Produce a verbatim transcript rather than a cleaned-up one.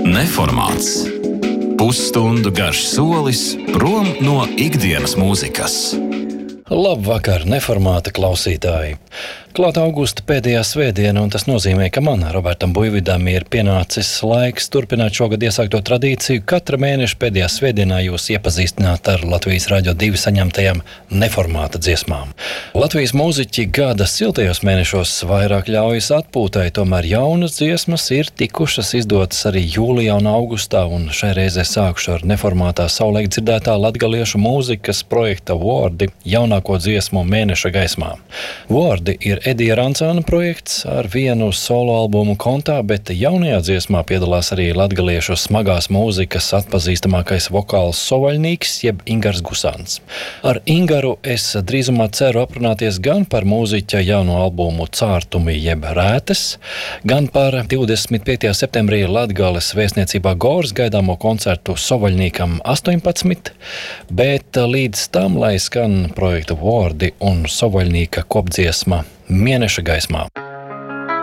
Neformāts. Pusstundu garš solis prom no ikdienas mūzikas. Labvakar, neformāta klausītāji! Klāt augusta pēdējā svētdiena, un tas nozīmē, ka man, Robertam Buividam, ir pienācis laiks turpināt šogad iesākto tradīciju. Katra mēneša pēdējā svētdienā jūs iepazīstināt ar Latvijas Radio divi saņemtajām neformāta dziesmām. Latvijas mūziķi gada siltajos mēnešos vairāk ļaujas atpūtai, tomēr jaunas dziesmas ir tikušas izdotas arī jūlijā un augustā, un šai reizē sākuši ar neformātā saulēk dzirdētā latgaliešu mūzikas projekta Vordi jaunāko dziesmu Mēneša gaismā. Vordi ir Edija Rancāna projekts ar vienu solo albumu kontā, bet jaunajā dziesmā piedalās arī latgaliešu smagās mūzikas atpazīstamākais vokāls sovaļnīgs, jeb Ingars Gusāns. Ar Ingaru es drīzumā ceru aprunāties gan par mūziķa jauno albumu Cārtumi, jeb Rētes, gan par divdesmit piektajā septembrī Latgales vēstniecībā Gors gaidāmo koncertu sovaļnīkam astoņpadsmit, bet līdz tam, lai skan projekta Vordi un sovaļnīka kopdziesma Mēneša gaismā.